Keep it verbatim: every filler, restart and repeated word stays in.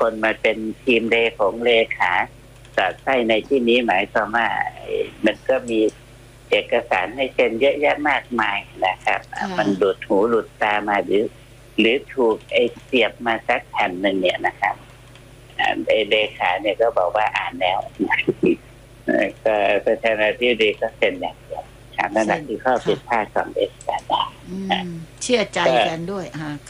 คนมาเป็นทีมเลของเลขาสอดไส้ในที่นี้หมายความว่ามันก็มีเอกสารให้เซ็นเยอะแยะมากมายนะครับมันหลุดหูหลุดตามาหรือหรือถูกไอ้เสียบมาสักแผ่นหนึ่งเนี่ยนะครับไอ้เลขาเนี่ยก็บอกว่าอ่านแล้วก็ประธานาธิบดีก็เซ็นอย่างเดียวนั่นแหละคือข้อผิดพลาดของเอกสารเชื่อใจกันด้วยฮะ